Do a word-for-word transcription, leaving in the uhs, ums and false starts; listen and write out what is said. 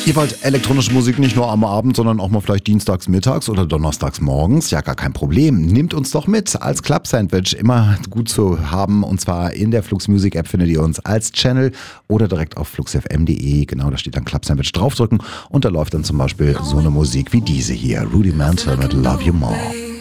Ihr wollt elektronische Musik nicht nur am Abend, sondern auch mal vielleicht dienstags mittags oder donnerstags morgens? Ja, gar kein Problem. Nehmt uns doch mit als Club Sandwich. Immer gut zu haben. Und zwar in der Flux Music App findet ihr uns als Channel oder direkt auf flux f m punkt d e. Genau, da steht dann Club Sandwich. Draufdrücken und da läuft dann zum Beispiel so eine Musik wie diese hier. Rudimental mit Love You More.